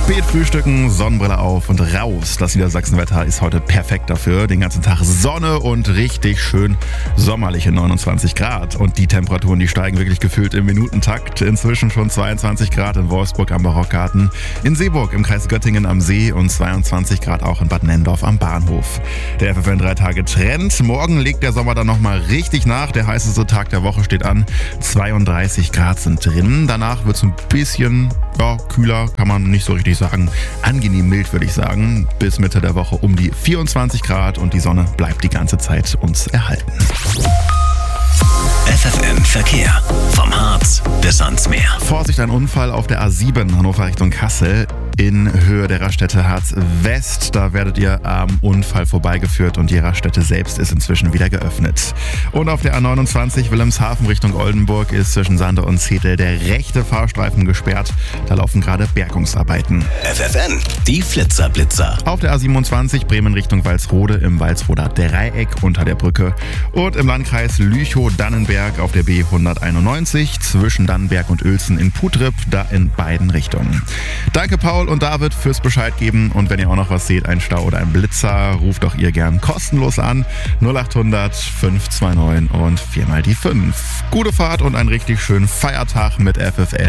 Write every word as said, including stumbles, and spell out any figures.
Spät frühstücken, Sonnenbrille auf und raus. Das Niedersachsenwetter ist heute perfekt dafür. Den ganzen Tag Sonne und richtig schön sommerliche neunundzwanzig Grad. Und die Temperaturen, die steigen wirklich gefühlt im Minutentakt. Inzwischen schon zweiundzwanzig Grad in Wolfsburg am Barockgarten, in Seeburg im Kreis Göttingen am See und zweiundzwanzig Grad auch in Bad Nenndorf am Bahnhof. Der F F N drei Tage Trend. Morgen legt der Sommer dann nochmal richtig nach. Der heißeste Tag der Woche steht an. zweiunddreißig Grad sind drin. Danach wird es ein bisschen ja, kühler, kann man nicht so richtig sagen. Angenehm mild, würde ich sagen. Bis Mitte der Woche um die vierundzwanzig Grad und die Sonne bleibt die ganze Zeit uns erhalten. F F M Verkehr. Vom Harz bis ans Meer. Vorsicht, ein Unfall auf der A sieben Hannover Richtung Kassel in Höhe der Raststätte Harz West. Da werdet ihr am Unfall vorbeigeführt und die Raststätte selbst ist inzwischen wieder geöffnet. Und auf der A neunundzwanzig Wilhelmshaven Richtung Oldenburg ist zwischen Sande und Zetel der rechte Fahrstreifen gesperrt. Da laufen gerade Bergungsarbeiten. F F N, die Flitzerblitzer. Auf der A siebenundzwanzig Bremen Richtung Walsrode im Walsroder Dreieck unter der Brücke. Und im Landkreis Lüchow-Dannenberg auf der B hunderteinundneunzig zwischen Dannenberg und Uelzen in Putrip, da in beiden Richtungen. Danke Paul und David fürs Bescheid geben. Und wenn ihr auch noch was seht, ein Stau oder ein Blitzer, ruft doch ihr gern kostenlos an. null acht hundert fünf zwei neun und viermal die fünf. Gute Fahrt und einen richtig schönen Feiertag mit F F N.